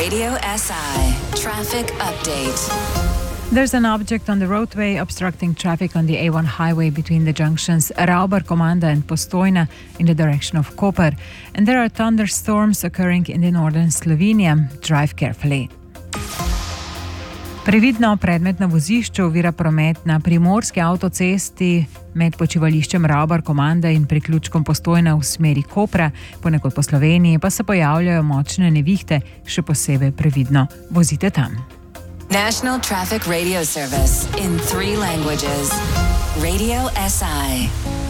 Radio SI Traffic Update. There's an object on the roadway obstructing traffic on the A1 highway between the junctions Rauber Komanda and Postojna in the direction of Koper. And there are thunderstorms occurring in the northern Slovenia. Drive carefully. Previdno, predmet na vozišču ovira promet na primorski avtocesti med počivališčem Rauber Komanda in priključkom Postojna v smeri Kopra. Ponekod po Sloveniji pa se pojavljajo močne nevihte, še posebej previdno vozite tam. National Traffic Radio Service in 3 languages. Radio SI.